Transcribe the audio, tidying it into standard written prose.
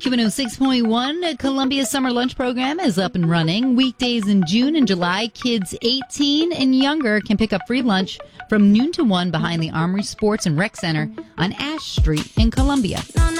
Q106.1, Columbia Summer Lunch Program is up and running. Weekdays in June and July, kids 18 and younger can pick up free lunch from noon to 1 behind the Armory Sports and Rec Center on Ash Street in Columbia.